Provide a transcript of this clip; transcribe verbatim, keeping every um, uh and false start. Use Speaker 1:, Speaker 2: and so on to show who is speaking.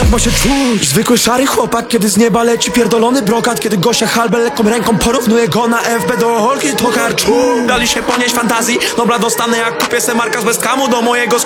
Speaker 1: tak ma się czuć zwykły szary chłopak, kiedy z nieba leci pierdolony brokat. Kiedy gościa halbę lekką ręką porównuje go na F B do Holki, to karczu. Dali się ponieść fantazji, dobra dostanę jak kupię se marka z West Hamu do mojego sklepu.